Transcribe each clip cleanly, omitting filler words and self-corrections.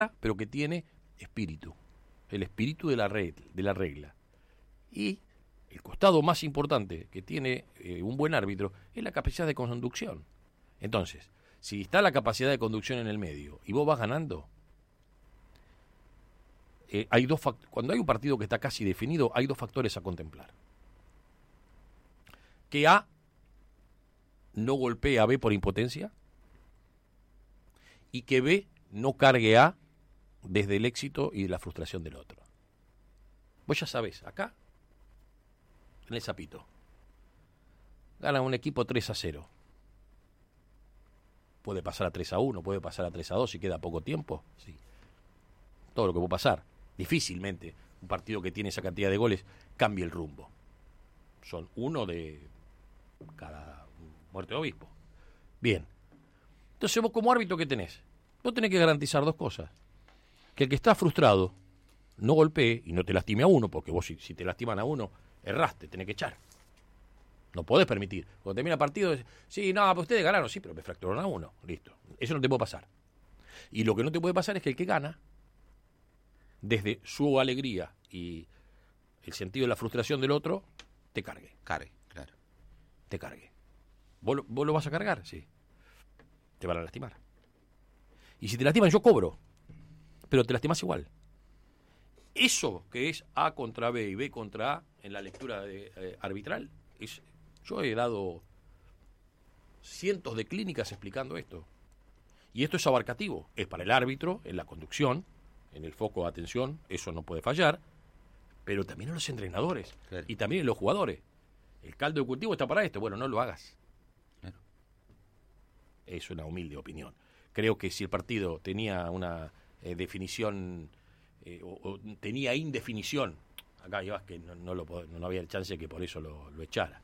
pero que tiene espíritu, el espíritu de la regla. Y el costado más importante que tiene un buen árbitro es la capacidad de conducción. Entonces, si está la capacidad de conducción en el medio y vos vas ganando, hay cuando hay un partido que está casi definido, hay dos factores a contemplar. Que A no golpee a B por impotencia y que B no cargue A desde el éxito y la frustración del otro. Vos ya sabés, acá, en el Zapito, gana un equipo 3-0. Puede pasar a 3-1, puede pasar a 3-2 si queda poco tiempo. Sí. Todo lo que puede pasar. Difícilmente un partido que tiene esa cantidad de goles cambie el rumbo. Son uno de cada muerte de obispo. Bien. Entonces vos como árbitro, ¿qué tenés? Vos tenés que garantizar dos cosas. Que el que está frustrado no golpee y no te lastime a uno, porque vos si te lastiman a uno, erraste, tenés que echar. No podés permitir. Cuando termina el partido, sí, no, pues ustedes ganaron, sí, pero me fracturaron a uno. Listo. Eso no te puede pasar. Y lo que no te puede pasar es que el que gana, desde su alegría y el sentido de la frustración del otro, te cargue. Cargue, claro. Te cargue. ¿Vos lo vas a cargar? Sí. Te van a lastimar. Y si te lastiman, yo cobro. Pero te lastimas igual. Eso que es A contra B y B contra A en la lectura arbitral, yo he dado cientos de clínicas explicando esto. Y esto es abarcativo. Es para el árbitro, en la conducción, en el foco de atención, eso no puede fallar, pero también en los entrenadores, claro, y también en los jugadores. El caldo de cultivo está para esto, bueno, no lo hagas. Claro. Es una humilde opinión. Creo que si el partido tenía una definición o tenía indefinición, acá ibas que no había el chance que por eso lo echara.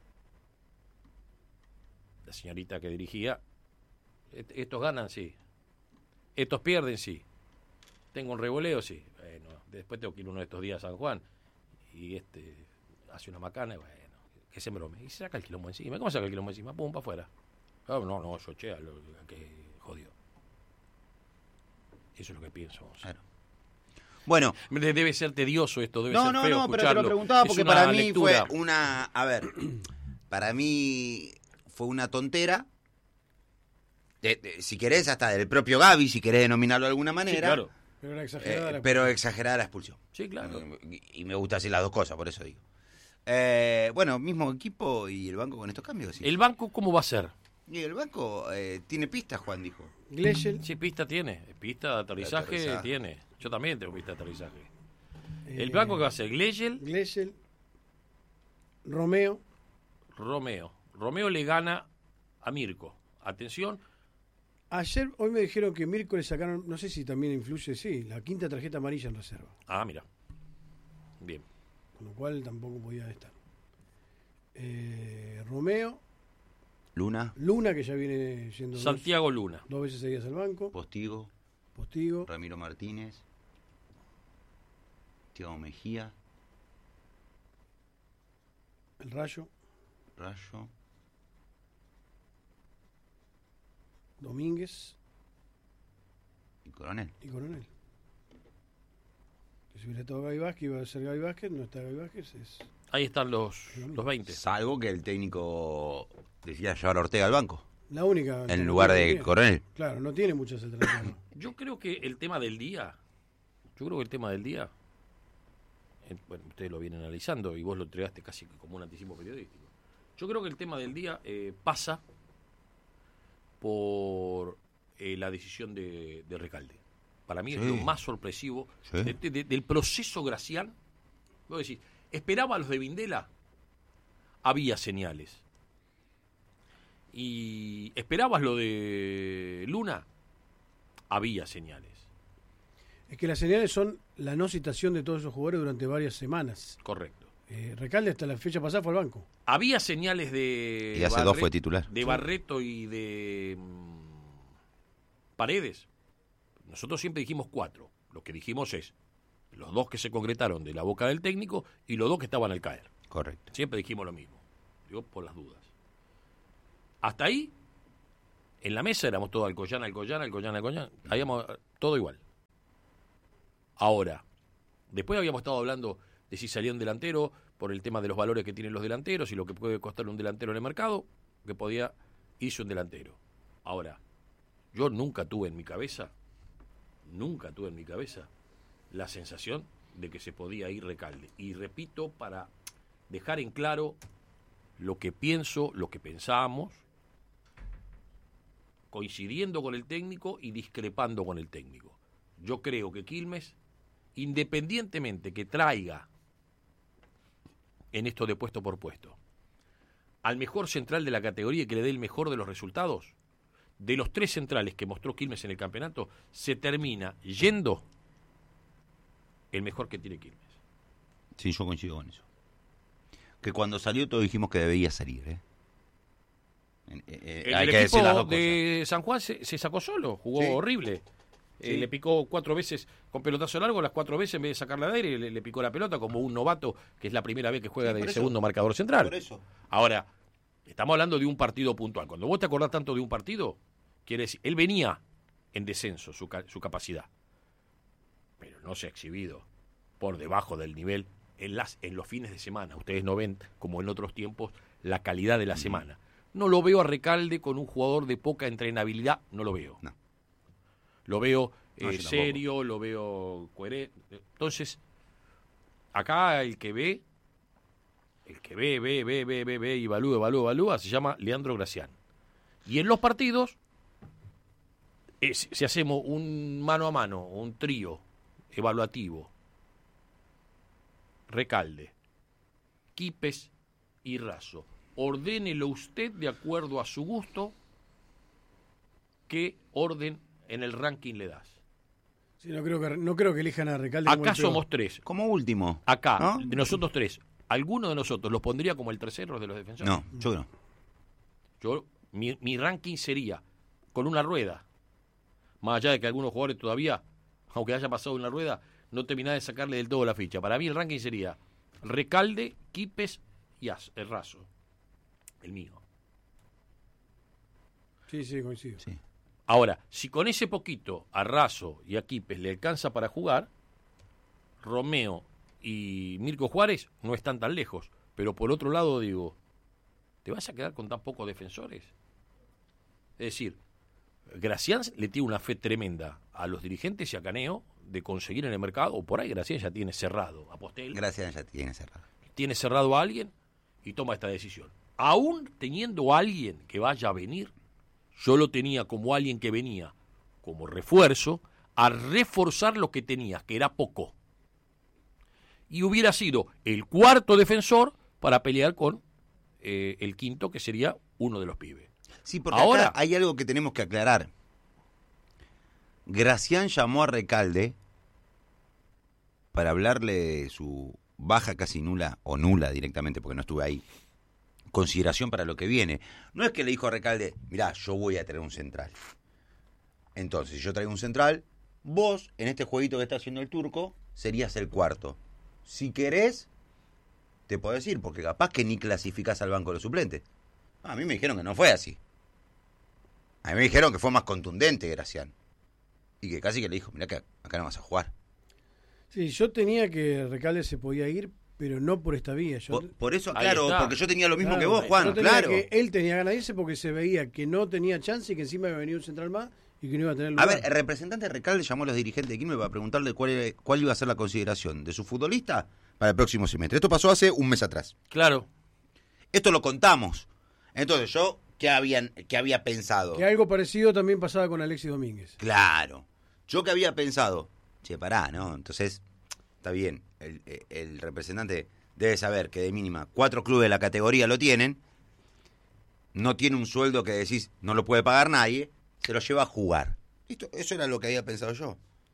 La señorita que dirigía, estos ganan, sí. Estos pierden, sí. Tengo un revoleo, sí. Bueno, después tengo que ir uno de estos días a San Juan y hace una macana y bueno, que se brome. Y se saca el quilombo encima. ¿Cómo saca el quilombo encima? Pum, para afuera. No, yo che, que jodió. Eso es lo que pienso. Claro. Bueno. Debe ser tedioso esto, debe ser feo escucharlo. No, pero te lo preguntaba porque para mí lectura. Fue una... A ver, para mí fue una tontera. Si querés, hasta del propio Gavi, si querés denominarlo de alguna manera. Sí, claro. Pero exagerada la expulsión. Sí, claro. Y me gusta decir las dos cosas, por eso digo. Bueno, mismo equipo y el banco con estos cambios. ¿Sí? ¿El banco cómo va a ser? Y el banco tiene pistas, Juan dijo. Gleyel. Sí, pista tiene. Pista de aterrizaje tiene. Yo también tengo pista de aterrizaje. ¿El banco que va a ser? Gleyel. Romeo. Romeo le gana a Mirko. Atención. Hoy me dijeron que Mirko le sacaron, no sé si también influye, sí, la quinta tarjeta amarilla en reserva. Ah, mira. Bien. Con lo cual tampoco podía estar. Romeo. Luna, que ya viene siendo Santiago Luna. 2 veces seguidas al banco. Postigo. Ramiro Martínez. Thiago Mejía. El Rayo. Domínguez. Y Coronel. Que si hubiera estado Gaby Vázquez, iba a ser Gaby Vázquez, no está Gaby Vázquez. Ahí están los 20. Salvo que el técnico decía llevar a Ortega al banco. La única. En lugar de Coronel. Claro, no tiene muchas alternativas. Yo creo que el tema del día, bueno, ustedes lo vienen analizando y vos lo entregaste casi como un anticipo periodístico. Yo creo que el tema del día pasa por la decisión de Recalde. Para mí es lo más sorpresivo del proceso Gracián. Vos decís, esperaba a los de Vindela, había señales. Y esperabas lo de Luna, había señales. Es que las señales son la no citación de todos esos jugadores durante varias semanas. Correcto. Recalde hasta la fecha pasada fue al banco. Había señales de... Y hace 2 fue titular. De Barreto y de Paredes. Nosotros siempre dijimos 4. Lo que dijimos es los 2 que se concretaron de la boca del técnico y los 2 que estaban al caer. Correcto. Siempre dijimos lo mismo. Digo, por las dudas. Hasta ahí, en la mesa éramos todos Alcoyana. Habíamos todo igual. Ahora, después habíamos estado hablando de si salía un delantero por el tema de los valores que tienen los delanteros y lo que puede costar un delantero en el mercado, que podía irse un delantero. Ahora, yo nunca tuve en mi cabeza la sensación de que se podía ir Recalde. Y repito, para dejar en claro lo que pienso, lo que pensamos, coincidiendo con el técnico y discrepando con el técnico. Yo creo que Quilmes, independientemente que traiga en esto de puesto por puesto al mejor central de la categoría y que le dé el mejor de los resultados, de los 3 centrales que mostró Quilmes en el campeonato, se termina yendo el mejor que tiene Quilmes. Sí, yo coincido con eso. Que cuando salió todos dijimos que debía salir, ¿eh? Hay que decir las dos cosas. El equipo de San Juan se sacó solo, jugó horrible. Sí. Le picó 4 veces con pelotazo largo, las 4 veces en vez de sacarla de aire le picó la pelota como un novato, que es la primera vez que juega de segundo marcador central. Por eso. Ahora, estamos hablando de un partido puntual. Cuando vos te acordás tanto de un partido, quiere decir, él venía en descenso, su capacidad, pero no se ha exhibido por debajo del nivel en los fines de semana. Ustedes no ven, como en otros tiempos, la calidad de la semana. No lo veo a Recalde con un jugador de poca entrenabilidad, no lo veo. No. Lo veo serio, lo veo coherente. Entonces, acá el que ve y evalúa, se llama Leandro Gracián. Y en los partidos, si hacemos un mano a mano, un trío evaluativo, Recalde, Quipes y Razo, ordénelo usted de acuerdo a su gusto, qué orden en el ranking le das. Sí, no creo que elijan a Recalde. Acá somos 3. Como último. Acá, ¿no? de nosotros 3, ¿alguno de nosotros los pondría como el tercero de los defensores? No, yo no. Mi ranking sería con una rueda. Más allá de que algunos jugadores todavía, aunque haya pasado una rueda, no terminás de sacarle del todo la ficha. Para mí el ranking sería Recalde, Quipes y Razo. El mío. Sí, coincido. Sí. Ahora, si con ese poquito a Razo y a Quipes le alcanza para jugar, Romeo y Mirko Juárez no están tan lejos. Pero por otro lado digo, ¿te vas a quedar con tan pocos defensores? Es decir, Gracián le tiene una fe tremenda a los dirigentes y a Caneo de conseguir en el mercado, o por ahí Gracián ya tiene cerrado a Postel. Gracián ya tiene cerrado. Tiene cerrado a alguien y toma esta decisión. Aún teniendo a alguien que vaya a venir, yo lo tenía como alguien que venía como refuerzo a reforzar lo que tenía, que era poco. Y hubiera sido el cuarto defensor para pelear con el quinto, que sería uno de los pibes. Sí, porque ahora acá hay algo que tenemos que aclarar. Gracián llamó a Recalde para hablarle de su baja casi nula, o nula directamente, porque no estuve ahí, consideración para lo que viene. No es que le dijo a Recalde, mirá, yo voy a traer un central. Entonces, si yo traigo un central, vos, en este jueguito que está haciendo el turco, serías el cuarto. Si querés, te podés ir, porque capaz que ni clasificás al banco de los suplentes. A mí me dijeron que no fue así. A mí me dijeron que fue más contundente Gracián. Y que casi que le dijo, mirá que acá no vas a jugar. Sí, yo tenía que Recalde se podía ir, pero no por esta vía. Por eso, Ahí claro, está. porque yo tenía lo mismo Claro, que vos, Juan, yo tenía claro. que él tenía ganas de irse porque se veía que no tenía chance y que encima iba a venir un central más y que no iba a tener lugar. A ver, el representante de Recalde llamó a los dirigentes de Quilmes para preguntarle cuál iba a ser la consideración de su futbolista para el próximo semestre. Esto pasó hace un mes atrás. Claro. Esto lo contamos. Entonces yo, ¿qué había pensado? Que algo parecido también pasaba con Alexis Domínguez. Claro. Yo que había pensado, che, pará, ¿no? Entonces, está bien, el representante debe saber que de mínima 4 clubes de la categoría lo tienen, no tiene un sueldo que decís no lo puede pagar nadie, se lo lleva a jugar. Listo, eso era lo que había pensado yo.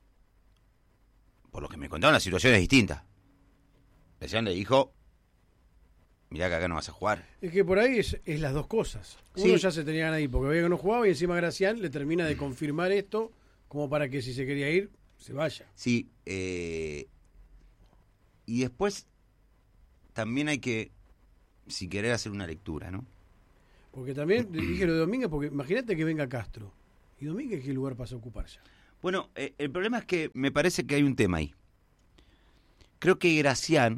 Por lo que me contaron, la situación es distinta. Gracián le dijo, mirá que acá no vas a jugar. Es que por ahí es las dos cosas. Uno Sí. ya se tenía ganas de ir porque veía que no jugaba y encima Gracián le termina de confirmar esto como para que si se quería ir, se vaya. Sí, y después también hay que, si querer, hacer una lectura, ¿no? Porque también dije lo de Domínguez, porque imagínate que venga Castro. ¿Y Domínguez qué lugar pasa a ocupar ya? Bueno, el problema es que me parece que hay un tema ahí. Creo que Gracián,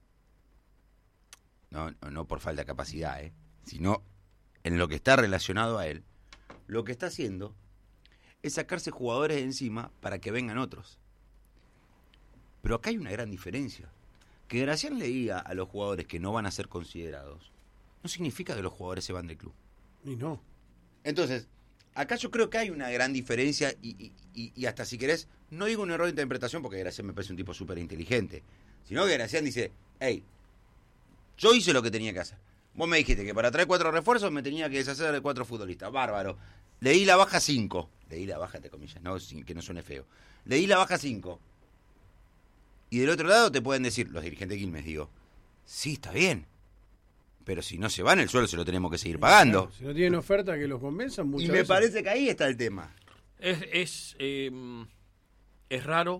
no por falta de capacidad, sino en lo que está relacionado a él, lo que está haciendo es sacarse jugadores de encima para que vengan otros. Pero acá hay una gran diferencia. Que Gracián le diga a los jugadores que no van a ser considerados, no significa que los jugadores se van del club. Y no. Entonces, acá yo creo que hay una gran diferencia y hasta si querés, no digo un error de interpretación porque Gracián me parece un tipo súper inteligente, sino que Gracián dice, hey, yo hice lo que tenía que hacer. Vos me dijiste que para traer 4 refuerzos me tenía que deshacer de 4 futbolistas. Bárbaro. Le di la baja 5. Le di la baja, entre comillas, no, sin que no suene feo. Le di la baja 5. Y del otro lado te pueden decir, los dirigentes de Quilmes, digo, sí, está bien. Pero si no se van, el sueldo se lo tenemos que seguir pagando. Claro, si no tienen oferta que los convenzan, muchas Y me veces. parece que ahí está el tema. Es raro.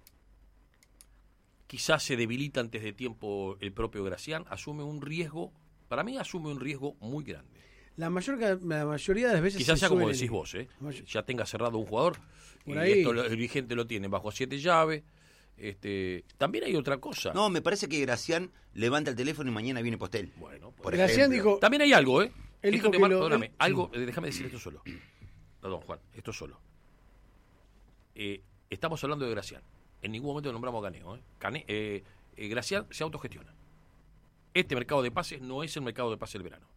Quizás se debilita antes de tiempo el propio Gracián. Asume un riesgo, para mí asume un riesgo muy grande. La mayoría de las veces. Quizás se sea como suelen- decís vos, La mayor- ya tenga cerrado un jugador. Por Y ahí. esto el dirigente lo tiene bajo 7 llaves. También hay otra cosa. No, me parece que Gracián levanta el teléfono y mañana viene Postel. Bueno, Por Gracián ejemplo. dijo. también hay algo, ¿eh? Él Esto dijo te que marca- lo- perdóname, él- algo, déjame decir esto solo. Perdón, Juan, esto solo. Estamos hablando de Gracián. En ningún momento nombramos a Caneo, ¿eh? Gracián se autogestiona. Este mercado de pases no es el mercado de pases del verano.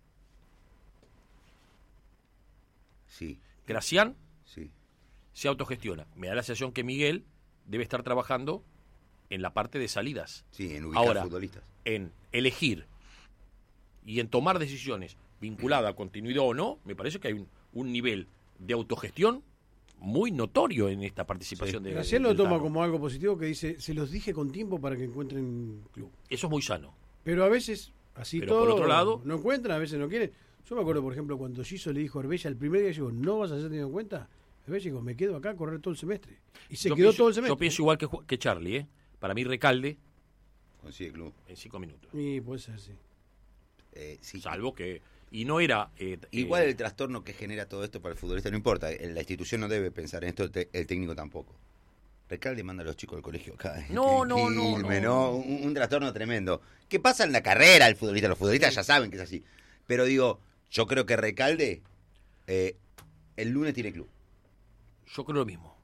Sí, Gracián sí. se autogestiona. Me da la sensación que Miguel debe estar trabajando en la parte de salidas. Sí, en ubicar Ahora, futbolistas. en elegir y en tomar decisiones vinculadas a continuidad o no, me parece que hay un nivel de autogestión muy notorio en esta participación de Gracián lo del toma Tano. como algo positivo que dice, se los dije con tiempo para que encuentren club. Eso es muy sano. Pero a veces, así Pero todo, por otro lado- no encuentran, a veces no quieren. Yo me acuerdo, por ejemplo, cuando Giso le dijo a Arbella el primer día, digo, ¿no vas a ser tenido en cuenta? Arbella dijo, me quedo acá a correr todo el semestre. Y se Yo quedó pienso- todo el semestre. Yo pienso igual que Charlie, ¿eh? Para mí Recalde Consigue club. en 5 minutos. Y puede ser, sí. Sí. Salvo que... Y no era... Igual el trastorno que genera todo esto para el futbolista no importa. La institución no debe pensar en esto, el técnico tampoco. Recalde manda a los chicos del colegio acá. No, no, en no, Quilmes, no. Un trastorno tremendo. ¿Qué pasa en la carrera del futbolista? Los futbolistas ya saben que es así. Pero digo, yo creo que Recalde el lunes tiene club. Yo creo lo mismo.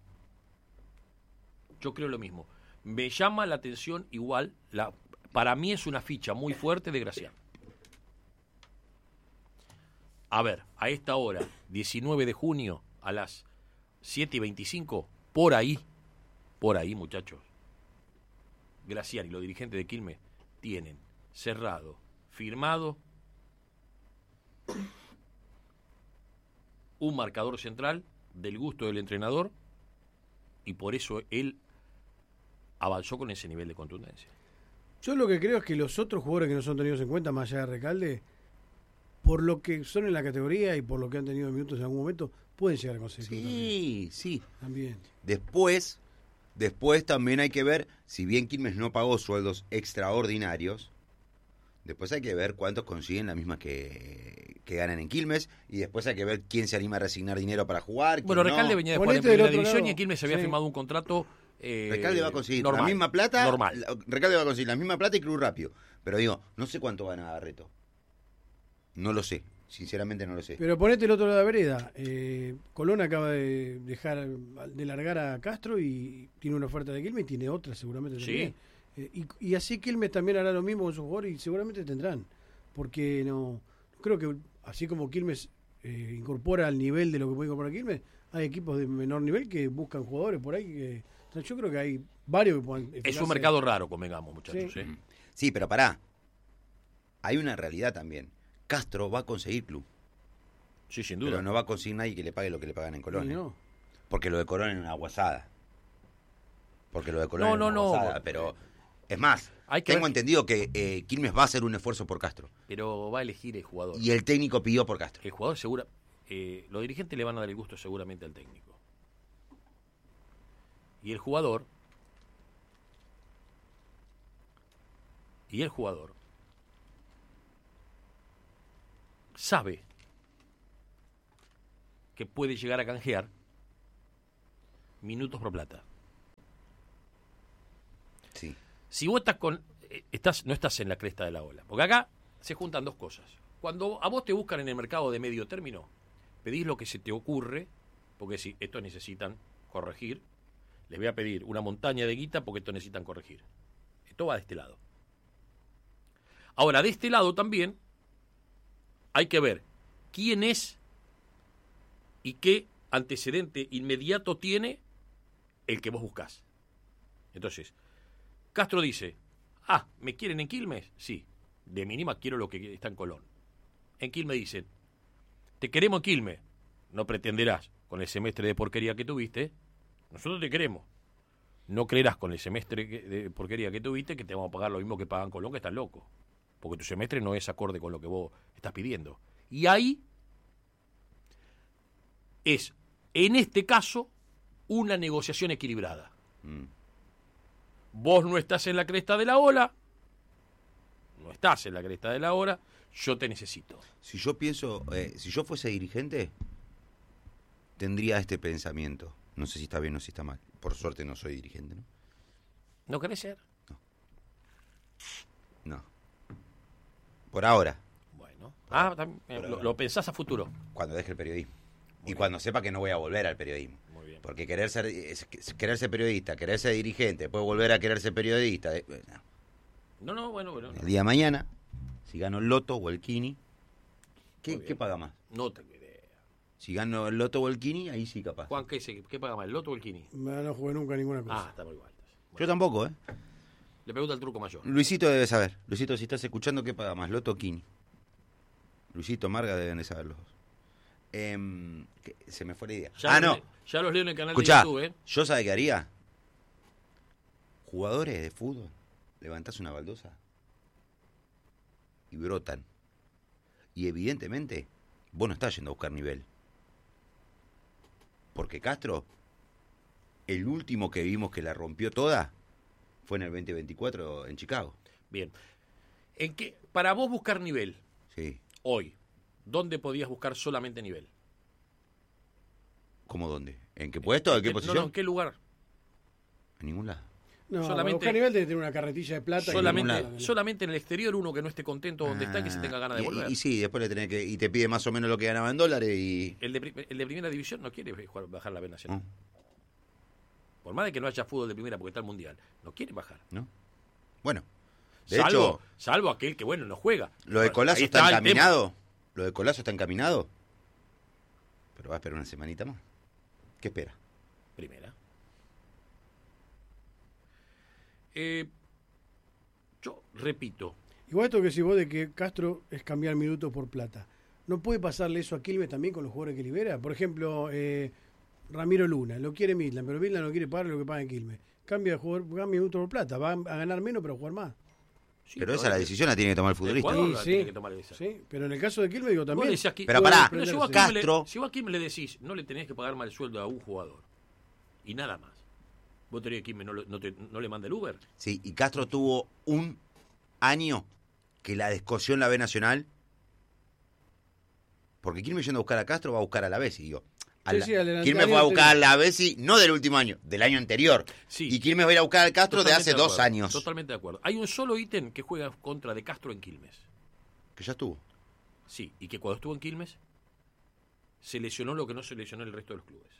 Me llama la atención igual, para mí es una ficha muy fuerte de Gracián. A ver, a esta hora, 19 de junio, a las 7:25, por ahí, muchachos, Gracián y los dirigentes de Quilmes tienen cerrado, firmado, un marcador central del gusto del entrenador y por eso él avanzó con ese nivel de contundencia. Yo lo que creo es que los otros jugadores que no son tenidos en cuenta, más allá de Recalde, por lo que son en la categoría y por lo que han tenido minutos en algún momento, pueden llegar a conseguir club Sí. también. Después también hay que ver, si bien Quilmes no pagó sueldos extraordinarios, después hay que ver cuántos consiguen la misma que ganan en Quilmes, y después hay que ver quién se anima a resignar dinero para jugar. Bueno, quién no. Recalde venía de jugar en Ponete del primera otro división lado. y en Quilmes se había Sí. firmado un contrato Recalde va a conseguir normal, la misma plata. normal. Recalde va a conseguir la misma plata y Cruz rápido. Pero digo, no sé cuánto gana Barreto. No lo sé. Sinceramente no lo sé. Pero ponete el otro lado de la vereda. Colón acaba de largar a Castro y tiene una oferta de Quilmes y tiene otra seguramente Sí. también. Y así Quilmes también hará lo mismo con sus jugadores y seguramente tendrán. Porque no creo que así como Quilmes incorpora al nivel de lo que puede incorporar Quilmes, hay equipos de menor nivel que buscan jugadores por ahí. O sea, yo creo que hay varios que puedan Es un enfocarse. mercado raro, convengamos, muchachos. Sí. Sí, pero pará. Hay una realidad también. Castro va a conseguir club. Sí, sin duda. Pero no va a conseguir nadie que le pague lo que le pagan en Colón. Y no. Porque lo de Colón es una guasada. Porque lo de Colón No, es una no, no. guasada. Pero, es más, Hay que tengo ver- entendido que Quilmes va a hacer un esfuerzo por Castro. Pero va a elegir el jugador. Y el técnico pidió por Castro. El jugador segura, los dirigentes le van a dar el gusto seguramente al técnico. Y el jugador sabe que puede llegar a canjear minutos por plata. Sí. Si vos no estás en la cresta de la ola, porque acá se juntan dos cosas. Cuando a vos te buscan en el mercado de medio término, pedís lo que se te ocurre, porque si estos necesitan corregir, les voy a pedir una montaña de guita porque estos necesitan corregir. Esto va de este lado. Ahora, de este lado también hay que ver quién es y qué antecedente inmediato tiene el que vos buscás. Entonces, Castro dice, ¿me quieren en Quilmes? Sí, de mínima quiero lo que está en Colón. En Quilmes dicen, te queremos en Quilmes, no pretenderás con el semestre de porquería que tuviste, nosotros te queremos. No creerás con el semestre de porquería que tuviste que te vamos a pagar lo mismo que pagan Colón, que estás loco. Porque tu semestre no es acorde con lo que vos estás pidiendo. Y ahí es, en este caso, una negociación equilibrada. Vos no estás en la cresta de la ola, yo te necesito. Si yo pienso, si yo fuese dirigente, tendría este pensamiento. No sé si está bien o si está mal. Por suerte no soy dirigente, ¿no? ¿No querés ser? No. Por ahora. Bueno. Lo pensás a futuro. Cuando deje el periodismo. Muy y cuando sepa que no voy a volver al periodismo. Muy bien. Porque querer ser periodista, querer ser dirigente, después volver a querer ser periodista. No, bueno. El día de mañana, si gano el Loto o el Kini, ¿qué paga más? No tengo idea. Si gano el Loto o el Kini, ahí sí capaz. Juan, ¿qué paga más, el Loto o el Kini? No jugué nunca ninguna cosa. Está muy igual. Yo tampoco, ¿eh? Le pregunta el truco mayor. Luisito debe saber. Luisito, si estás escuchando, ¿qué paga más, Loto o Kini? Luisito, Marga deben de saber los dos. Se me fue la idea. Ya los leo en el canal Escuchá, de YouTube, ¿yo sabe qué haría? Jugadores de fútbol, levantás una baldosa y brotan. Y evidentemente, vos no estás yendo a buscar nivel. Porque Castro, el último que vimos que la rompió toda, fue en el 2024 en Chicago. Bien. Para vos buscar nivel, Sí. hoy, ¿dónde podías buscar solamente nivel? ¿Cómo dónde? ¿En qué puesto? ¿En qué posición? No, ¿en qué lugar? En ningún lado. No, solamente- buscar nivel debe tener una carretilla de plata. Solamente en el exterior uno que no esté contento donde está y que se tenga ganas de volver. Y sí, después le tenés y te pide más o menos lo que ganaba en dólares y... El de primera división no quiere bajar la B nacional. Por más de que no haya fútbol de primera porque está el mundial, no quiere bajar. ¿No? Bueno, de hecho, salvo aquel que no juega. lo de Colazo Ahí está el tema. encaminado. Lo de Colazo está encaminado. Pero va a esperar una semanita más. ¿Qué espera? Primera. Yo repito, Igual esto que decís vos de que Castro es cambiar minutos por plata. ¿No puede pasarle eso a Quilmes también con los jugadores que libera? Por ejemplo, Ramiro Luna, lo quiere Midland, pero Midland no quiere pagar lo que paga en Quilmes. Cambia minutos por plata, va a ganar menos pero a jugar más. sí, Pero esa la decisión la tiene que tomar el futbolista. jugador la Sí, tiene que tomar esa. Sí, pero en el caso de Quilmes digo Vos también. decías que- Pero pará, si vos a Castro- si vos a Quilmes le decís, no le tenés que pagar mal sueldo a un jugador. Y nada más. Vos tenés que Quilmes no le manda el Uber. Sí, y Castro tuvo un año que la descosió en la B Nacional. Porque Quilmes yendo a buscar a Castro va a buscar a la Bessi, digo. Sí, al delantero Quilmes fue a buscar a anterior. la Bessi, no del último año, del año anterior. Sí. Y Quilmes va a ir a buscar al Castro de hace Totalmente 2 acuerdo, años. Totalmente de acuerdo. Hay un solo ítem que juega contra de Castro en Quilmes. Que ya estuvo. Sí, y que cuando estuvo en Quilmes se lesionó lo que no se lesionó el resto de los clubes.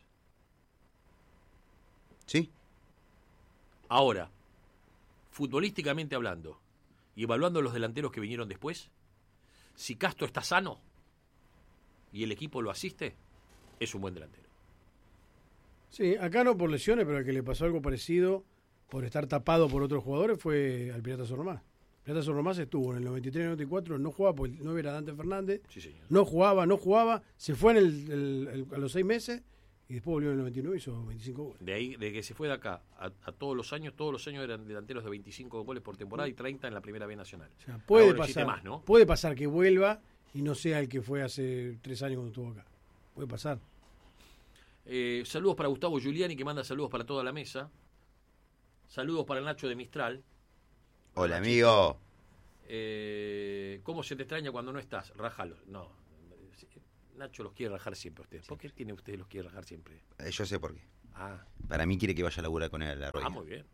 ¿Sí? Ahora, futbolísticamente hablando y evaluando los delanteros que vinieron después, si Castro está sano y el equipo lo asiste, es un buen delantero. Sí, acá no por lesiones, pero al que le pasó algo parecido por estar tapado por otros jugadores fue al Pirata Sornomás. Pirata Sornomás estuvo en el 93 y 94, no jugaba porque no era Dante Fernández, Sí, señor. no jugaba, se fue a los 6 meses y después volvió en el 99 y hizo 25 goles. De ahí, de que se fue de acá a todos los años eran delanteros de 25 goles por temporada y 30 en la primera B nacional. O sea, puede Ahora existe pasar, más, ¿no? puede pasar que vuelva y no sea el que fue hace 3 años cuando estuvo acá. Puede pasar. Saludos para Gustavo Giuliani, que manda saludos para toda la mesa. Saludos para Nacho de Mistral. Hola, amigo. ¿Cómo se te extraña cuando no estás? Rájalo. No. Nacho los quiere rajar siempre a ustedes. ¿Por qué los quiere rajar siempre? Yo sé por qué. Ah, Para mí quiere que vaya a laburar con él a la rueda. muy bien.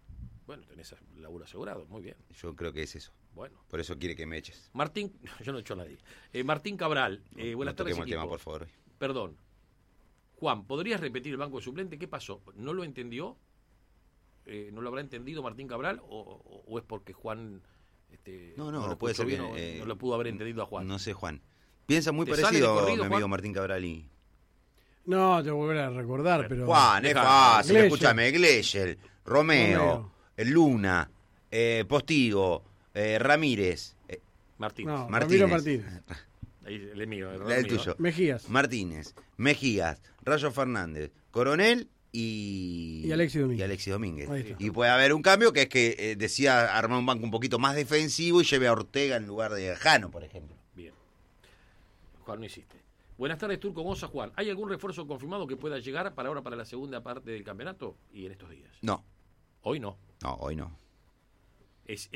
Bueno, tenés laburo asegurado, muy bien. Yo creo que es eso. Bueno. Por eso quiere que me eches. Martín, yo no he hecho a nadie. Martín Cabral, buenas No tardes, toquemos el equipo. tema, por favor. Perdón. Juan, ¿podrías repetir el banco de suplente? ¿Qué pasó? ¿No lo entendió? ¿No lo habrá entendido Martín Cabral? ¿O es porque Juan No, lo puede ser escuchó que... bien o no lo pudo haber entendido a Juan? No sé, Juan. Piensa muy ¿Te sale de parecido corrido, mi amigo Juan? Martín Cabral y... No, te voy a volver a recordar, pero... Juan, es Dejá. fácil, Gleyel. escúchame, Gleyel, Romeo, Luna, Postigo, Ramírez, Martín. No, Martínez. Ramiro Martínez. Ahí, el mío. El el mío. tuyo, Mejías. Martínez, Mejías, Rayo Fernández, Coronel y Alexis Domínguez. y Alexis Domínguez. Ahí está. Y puede haber un cambio que es que decía armar un banco un poquito más defensivo y lleve a Ortega en lugar de Jano, por ejemplo. Bien. Juan, no hiciste. Buenas tardes, Turco Gonza, Juan. ¿Hay algún refuerzo confirmado que pueda llegar para ahora, para la segunda parte del campeonato? Y en estos días. No, Hoy no. hoy no. Las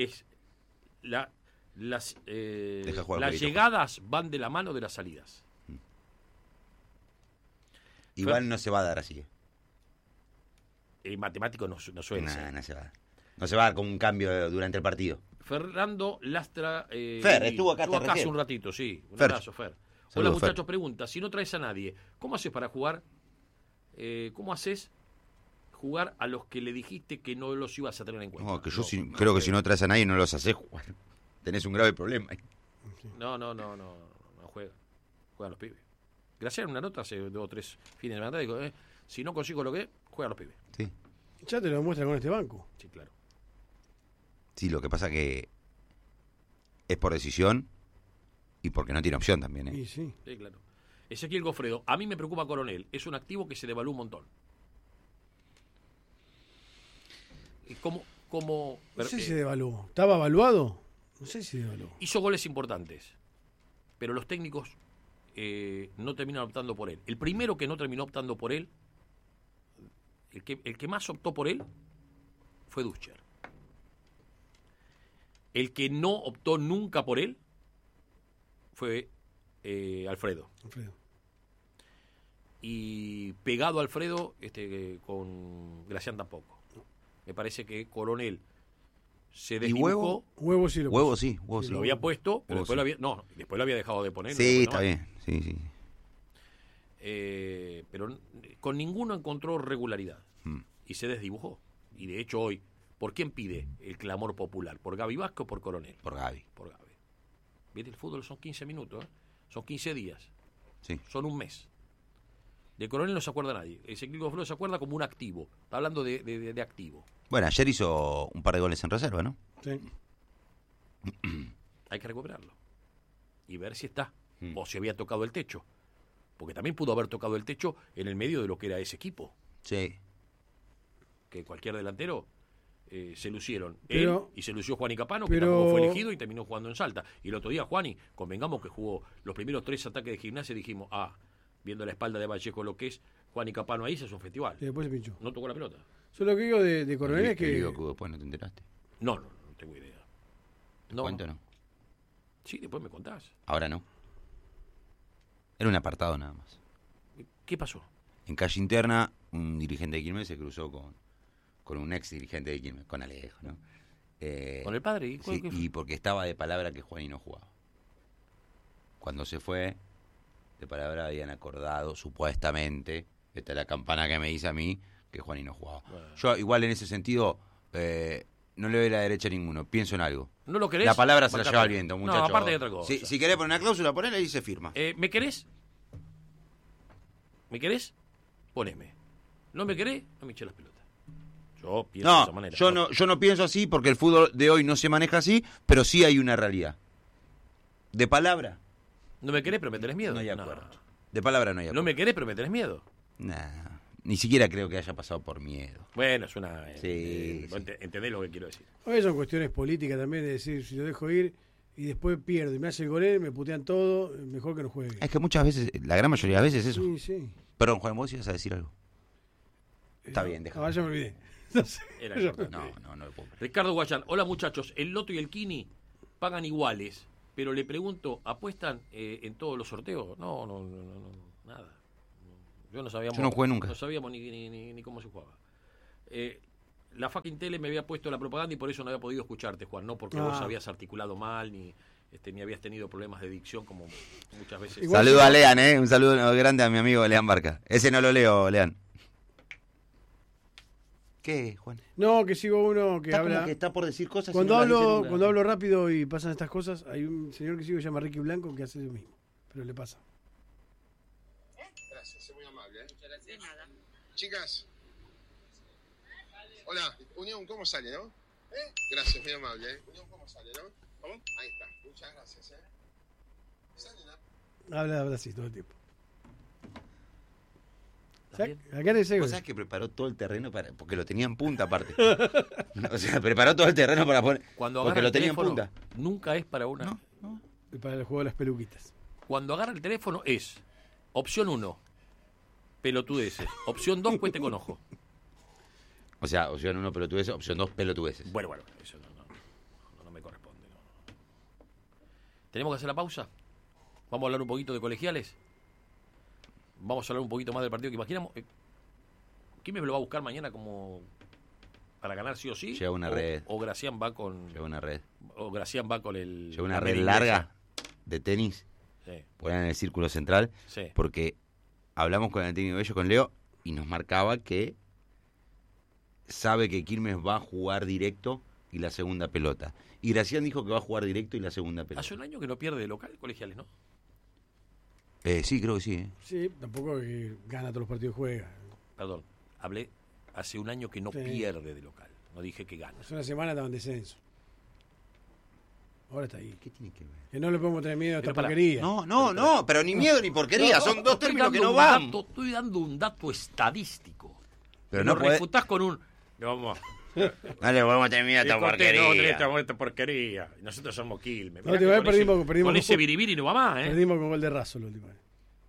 Deja jugar las un poquito. llegadas van de la mano de las salidas. Igual no se va a dar así. El matemático no suele ser. No se va a dar. No se va a dar como un cambio durante el partido. Fernando Lastra. Fer, estuvo acá hasta hace recién. un ratito, sí. Un Fer. abrazo, Fer. Hola, Saludos, muchachos, Fer. pregunta. Si no traes a nadie, ¿cómo haces para jugar? ¿Cómo haces jugar a los que le dijiste que no los ibas a tener en cuenta? No, que yo creo que si no traes a nadie no los haces jugar. Tenés un grave problema. No juega. Juegan los pibes. Gracias en una nota hace 2 o 3 fines de semana digo, si no consigo lo que es, juegan los pibes. Sí. Ya te lo demuestra con este banco. Sí, claro. Sí, lo que pasa que es por decisión y porque no tiene opción también. Y sí. Sí, claro. Ezequiel Gofredo, a mí me preocupa Coronel. Es un activo que se devalúa un montón. ¿Cómo No sé si se devaluó. ¿Estaba evaluado? No sé si se devaluó. hizo goles importantes, pero los técnicos no terminan optando por él. El primero que no terminó optando por él, el que más optó por él, fue Duscher. El que no optó nunca por él fue Alfredo. Alfredo. Y pegado a Alfredo, con Gracián tampoco. Me parece que Coronel se desdibujó. Huevo sí lo Huevo puso. sí, huevo sí. Lo había puesto, pero Huevo después sí. lo había. No, después lo había dejado de poner. Sí, no lo está ponía más. bien. Sí, sí. Pero con ninguno encontró regularidad. Y se desdibujó. Y de hecho hoy, ¿por quién pide el clamor popular? ¿Por Gaby Vázquez o por Coronel? Por Gaby. Por Gaby. ¿Viste? El fútbol son 15 minutos, son 15 días, Sí. son un mes. De Coronel no se acuerda nadie. Ezequiel Gofredo se acuerda como un activo. Está hablando de activo. Bueno, ayer hizo un par de goles en reserva, ¿no? Sí. Hay que recuperarlo. Y ver si está. O si había tocado el techo. Porque también pudo haber tocado el techo en el medio de lo que era ese equipo. Sí. Que cualquier delantero se lucieron. Pero- Él y se lució Juani Capano, que pero- tampoco fue elegido y terminó jugando en Salta. Y el otro día Juani, convengamos que jugó los primeros 3 ataques de Gimnasia, dijimos, viendo la espalda de Vallejo lo que es Juani Capano ahí, se es un festival. Y después se pinchó. No tocó la pelota. Solo que digo de Coronel es El que... lío que hubo después, ¿no te enteraste? No tengo idea. No. ¿Cuánto no? Sí, después me contás. Ahora no. Era un apartado nada más. ¿Qué pasó? En calle interna, un dirigente de Quilmes se cruzó con un ex dirigente de Quilmes, con Alejo, ¿no? ¿Con el padre? ¿Y Sí, qué fue? y porque estaba de palabra que Juani no jugaba. Cuando se fue, de palabra habían acordado, supuestamente, esta es la campana que me dice a mí, que Juani no jugaba. Bueno. Yo igual en ese sentido no le doy la derecha a ninguno, pienso en algo. ¿No lo querés? La palabra se la Marcame. lleva el viento, muchacho. No, aparte de otra cosa. Si querés poner una cláusula, ponela y se firma. ¿Me querés? ¿Me querés? Poneme. ¿No me querés? No me eché las pelotas. Yo pienso de esa No, manera. yo no pienso así porque el fútbol de hoy no se maneja así, pero sí hay una realidad. De palabra, ¿No me querés, pero me tenés miedo? no hay acuerdo. De palabra no hay acuerdo. ¿No me querés, pero me tenés miedo? Nah, ni siquiera creo que haya pasado por miedo. Bueno, es una... Sí, sí. ¿Entendés lo que quiero decir? A veces son cuestiones políticas también, de decir, si lo dejo ir y después pierdo y me hace el gol, me putean todo, mejor que no juegue. Es que muchas veces, la gran mayoría de veces es eso. Sí, sí. Perdón, Juan, vos ibas a decir algo. Está bien, déjalo. Ah, ya me olvidé. No sé. Era Yo- importante. No lo puedo creer. Ricardo Guayán, hola muchachos, el Loto y el Kini pagan iguales, pero le pregunto, ¿apuestan en todos los sorteos? No, nada. Yo no sabíamos. Yo no jugué nunca. No sabíamos ni cómo se jugaba. la fucking tele me había puesto la propaganda y por eso no había podido escucharte, Juan, no porque vos habías articulado mal ni habías tenido problemas de dicción como muchas veces. Igual saludo a Lean, un saludo grande a mi amigo Lean Barca. Ese no lo leo, Lean. ¿Qué, Juan? No, que sigo uno que está habla. Como que está por decir cosas. Cuando hablo rápido y pasan estas cosas, hay un señor que sigo que se llama Ricky Blanco que hace lo mismo, pero le pasa. Gracias, es muy amable. Muchas gracias. De nada. Chicas. Hola, Unión, ¿cómo sale, no? Gracias, muy amable. Unión, ¿cómo sale, no? ¿Cómo? Ahí está, muchas gracias. ¿Sale, no? Habla así todo el tiempo. ¿Vos sabés que preparó todo el terreno porque lo tenía en punta aparte? O sea, preparó todo el terreno para poner. Porque lo tenía en punta. Nunca es para una. No. Para el juego de las peluquitas. Cuando agarra el teléfono es opción 1, pelotudeces. Opción 2, cuente con ojo. O sea, opción 1, pelotudeces. Opción 2, pelotudeces. Bueno, eso no me corresponde. No. ¿Tenemos que hacer la pausa? ¿Vamos a hablar un poquito de colegiales? Vamos a hablar un poquito más del partido que imaginamos. ¿Quién me lo va a buscar mañana como para ganar sí o sí? Lleva una red. O Gracián va con... Lleva una red. O Gracián va con el... Lleva una red larga de tenis. Sí. Ponen en el círculo central. Sí. Porque hablamos con el técnico Bello, con Leo, y nos marcaba que sabe que Quilmes va a jugar directo y la segunda pelota. Y Gracián dijo que va a jugar directo y la segunda pelota. Hace un año que no pierde de local colegiales, ¿no? Sí, creo que sí. Sí, tampoco que gana todos los partidos que juega. Perdón, hablé hace un año que no pierde de local. No dije que gana. Hace una semana estaba en descenso. Ahora está ahí. ¿Qué tiene que ver? Que no le podemos tener miedo a esta porquería. No, pero ni miedo ni porquería. Son dos términos que no van. Estoy dando un dato estadístico. Pero no refutás con un... No le podemos tener miedo a esta porquería. Esta porquería. Nosotros somos Quilmes. No, perdimos con ese biribiri no va más, ¿eh? Perdimos con gol de Razo la última vez.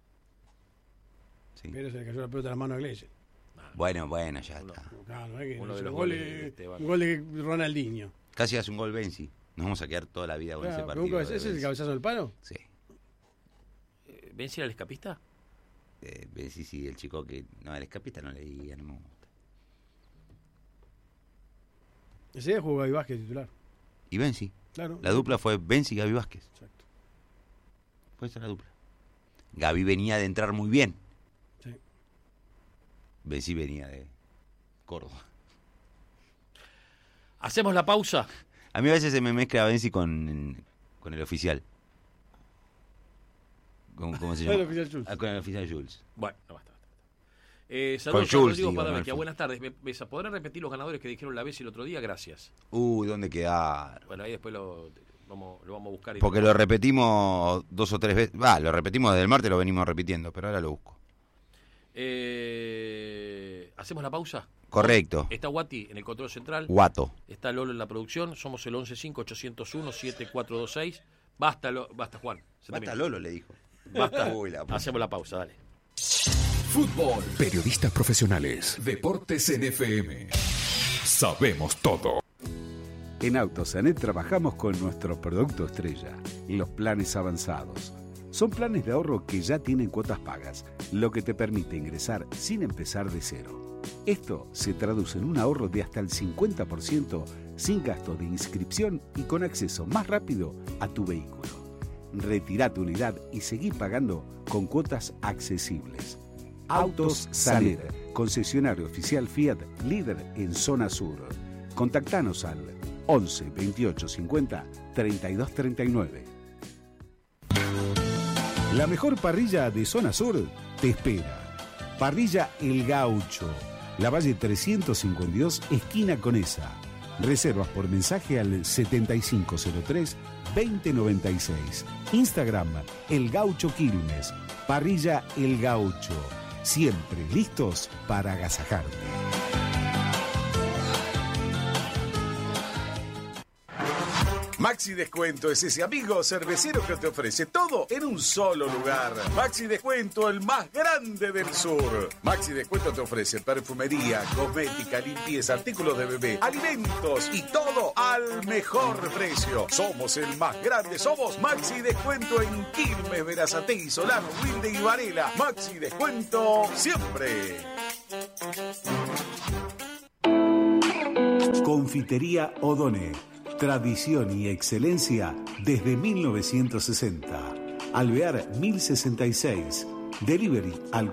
Sí. Pero se le cayó la pelota a la mano a Gleyes. Bueno, ya está. Claro, es que uno de los goles un gol de Ronaldinho. Casi hace un gol Benzi. Nos vamos a quedar toda la vida con ese partido. ¿Ese es el cabezazo del palo? Sí. ¿Benzi era el escapista? Benzi sí, el chico que... No, el escapista no leía, no me gusta. Ese día jugó Gaby Vázquez titular. Y Benzi. Claro. La dupla fue Benzi y Gaby Vázquez. Exacto. Puede ser la dupla. Gaby venía de entrar muy bien. Sí. Benzi venía de Córdoba. ¿Hacemos la pausa? A mí a veces se me mezcla Benzi con el oficial. ¿Cómo se llama? El oficial Jules. Con el oficial Jules. Bueno, no basta. Saludos a Jules, Rodrigo Padavecchia. Buenas tardes. ¿Besa podrán repetir los ganadores que dijeron la vez el otro día? Gracias. ¿Dónde quedaron? Bueno, ahí después lo vamos a buscar. Porque lo repetimos 2 o 3 veces. Lo repetimos desde el martes, lo venimos repitiendo, pero ahora lo busco. ¿Hacemos la pausa? Correcto. Está Guati en el control central. Guato. Está Lolo en la producción. Somos el 1158017426. Basta, Juan. Basta Lolo, le dijo. Basta. Hacemos la pausa, dale. Fútbol. Periodistas profesionales. Deportes en FM. Sabemos todo. En Autosanet trabajamos con nuestro producto estrella, los planes avanzados. Son planes de ahorro que ya tienen cuotas pagas, lo que te permite ingresar sin empezar de cero. Esto se traduce en un ahorro de hasta el 50% sin gasto de inscripción y con acceso más rápido a tu vehículo. Retirá tu unidad y seguí pagando con cuotas accesibles. Autos Sanet, concesionario oficial Fiat, líder en zona sur. Contactanos al 11 28 50 32 39. La mejor parrilla de zona sur te espera. Parrilla El Gaucho, La Valle 352, esquina Conesa. Reservas por mensaje al 7503-2096. Instagram El Gaucho Quilmes. Parrilla El Gaucho. Siempre listos para agasajarte. Maxi Descuento es ese amigo cervecero que te ofrece todo en un solo lugar. Maxi Descuento, el más grande del sur. Maxi Descuento te ofrece perfumería, cosmética, limpieza, artículos de bebé, alimentos y todo al mejor precio. Somos el más grande, somos Maxi Descuento en Quilmes, Berazategui, Solano, Wilde y Varela. Maxi Descuento siempre. Confitería O'Donnell. Tradición y excelencia desde 1960. Alvear 1066. Delivery al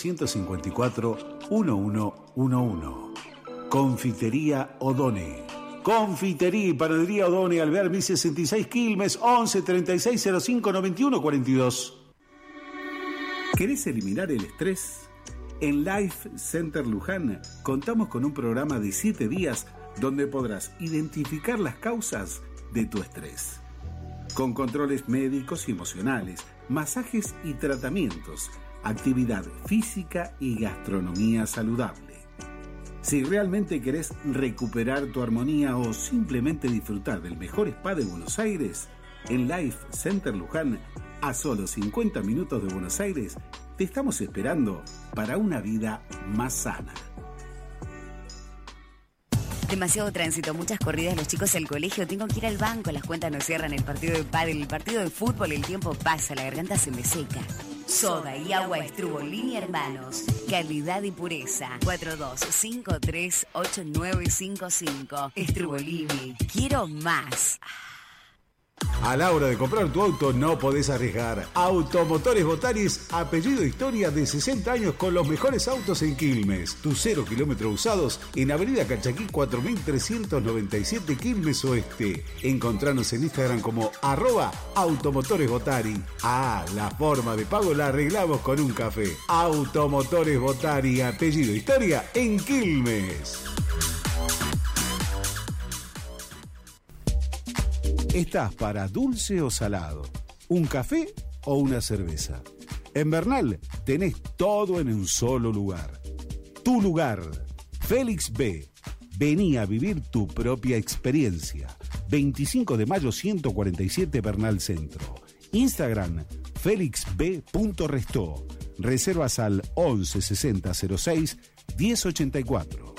4254-1111. Confitería O'Donnell. Confitería y panadería O'Donnell, Alvear 1066 Quilmes, 11 36 05 91 42. ¿Querés eliminar el estrés? En Life Center Luján contamos con un programa de 7 días donde podrás identificar las causas de tu estrés. Con controles médicos y emocionales, masajes y tratamientos, actividad física y gastronomía saludable. Si realmente querés recuperar tu armonía o simplemente disfrutar del mejor spa de Buenos Aires, en Life Center Luján, a solo 50 minutos de Buenos Aires, te estamos esperando para una vida más sana. Demasiado tránsito, muchas corridas, los chicos al colegio, tengo que ir al banco, las cuentas no cierran, el partido de pádel, el partido de fútbol, el tiempo pasa, la garganta se me seca. Soda y agua Estrubolini Hermanos, calidad y pureza. 42538955. Estrubolini, quiero más. A la hora de comprar tu auto no podés arriesgar. Automotores Botaris, apellido Historia, de 60 años con los mejores autos en Quilmes. Tus 0 kilómetros usados en Avenida Calchaquí 4397 Quilmes Oeste. Encontranos en Instagram como @Automotores Botari. La forma de pago la arreglamos con un café. Automotores Botari, apellido Historia en Quilmes. ¿Estás para dulce o salado? ¿Un café o una cerveza? En Bernal tenés todo en un solo lugar. Tu lugar, Félix B. Vení a vivir tu propia experiencia. 25 de mayo 147 Bernal Centro. Instagram, felixb.restó. Reservas al 11 60 06 1084.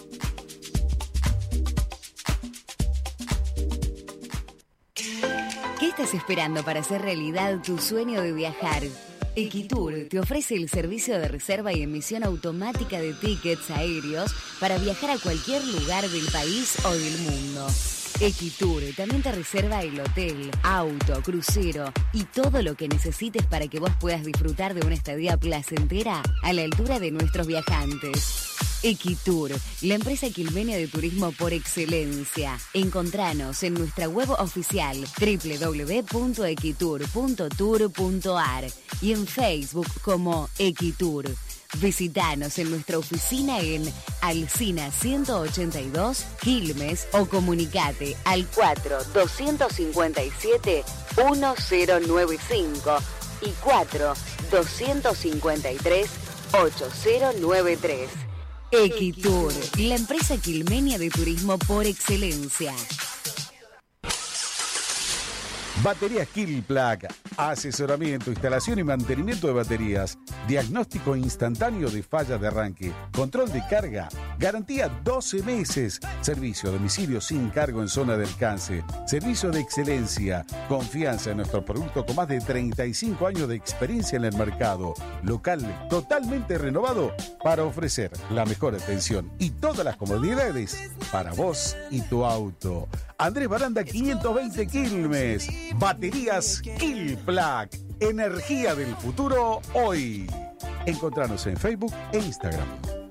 ¿Qué estás esperando para hacer realidad tu sueño de viajar? Equitour te ofrece el servicio de reserva y emisión automática de tickets aéreos para viajar a cualquier lugar del país o del mundo. Equitour también te reserva el hotel, auto, crucero y todo lo que necesites para que vos puedas disfrutar de una estadía placentera a la altura de nuestros viajantes. Equitour, la empresa quilmenia de turismo por excelencia. Encontranos en nuestra web oficial www.equitour.tour.ar y en Facebook como Equitour. Visítanos en nuestra oficina en Alsina 182, Quilmes, o comunicate al 4-257-1095 y 4-253-8093. Equitour, la empresa quilmenia de turismo por excelencia. Baterías Kilplug, asesoramiento, instalación y mantenimiento de baterías, diagnóstico instantáneo de fallas de arranque, control de carga, garantía 12 meses, servicio a domicilio sin cargo en zona de alcance, servicio de excelencia, confianza en nuestro producto con más de 35 años de experiencia en el mercado, local totalmente renovado para ofrecer la mejor atención y todas las comodidades para vos y tu auto. Andrés Baranda 520 Quilmes. Baterías Kilplug. Energía del futuro hoy. Encontranos en Facebook e Instagram.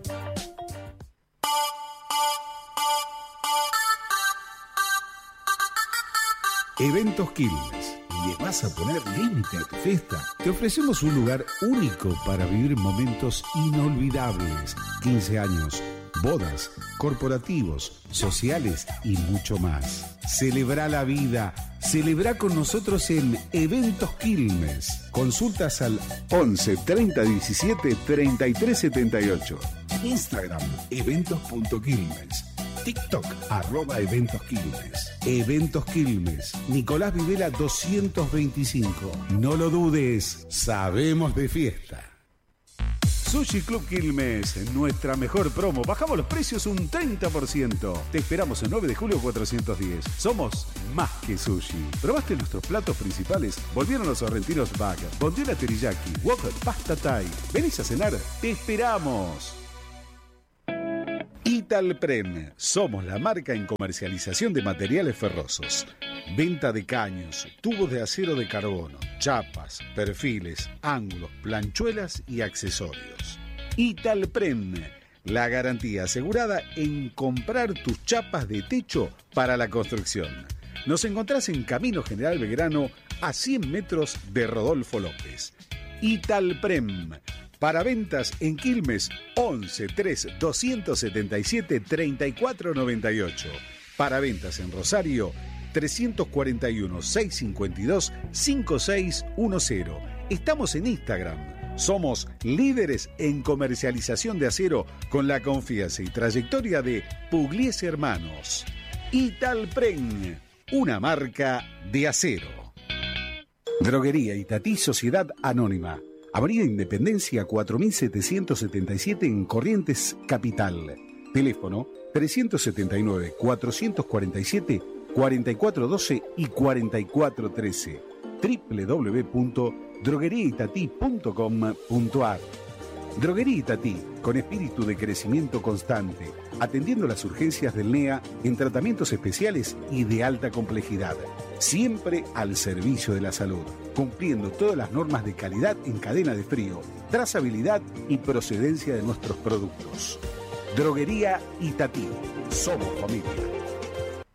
Eventos Quilmes. ¿Le vas a poner límite a tu fiesta? Te ofrecemos un lugar único para vivir momentos inolvidables. 15 años, bodas, corporativos, sociales y mucho más. Celebra la vida. Celebra con nosotros en Eventos Quilmes. Consultas al 11 30 17 33 78. Instagram, eventos.quilmes. TikTok, @EventosQuilmes. Eventos Quilmes. Nicolás Videla 225. No lo dudes, sabemos de fiesta. Sushi Club Quilmes, nuestra mejor promo. Bajamos los precios un 30%. Te esperamos el 9 de julio 410. Somos más que sushi. ¿Probaste nuestros platos principales? Volvieron los sorrentinos Bag, bondiola teriyaki, wok, pasta thai. ¿Venís a cenar? ¡Te esperamos! Italpren, somos la marca en comercialización de materiales ferrosos. Venta de caños, tubos de acero de carbono, chapas, perfiles, ángulos, planchuelas y accesorios. Italpren, la garantía asegurada en comprar tus chapas de techo para la construcción. Nos encontrás en Camino General Belgrano, a 100 metros de Rodolfo López. Italprem. Para ventas en Quilmes, 11 3 277 3498. Para ventas en Rosario, 341 652 5610. Estamos en Instagram. Somos líderes en comercialización de acero con la confianza y trayectoria de Pugliese Hermanos. Italprem, una marca de acero. Droguería Itatí Sociedad Anónima. Avenida Independencia 4777 en Corrientes, Capital. Teléfono 379-447-4412 y 4413. www.drogueriaitatí.com.ar. Droguería Itatí, con espíritu de crecimiento constante, atendiendo las urgencias del NEA en tratamientos especiales y de alta complejidad. Siempre al servicio de la salud, cumpliendo todas las normas de calidad en cadena de frío, trazabilidad y procedencia de nuestros productos. Droguería Itatí. Somos familia.